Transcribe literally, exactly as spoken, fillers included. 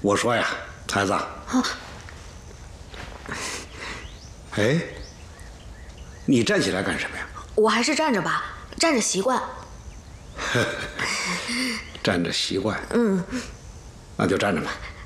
我说呀，孩子。啊。哎，你站起来干什么呀？ 我还是站着吧，站着习惯。 站着习惯。 嗯。 那就站着吧。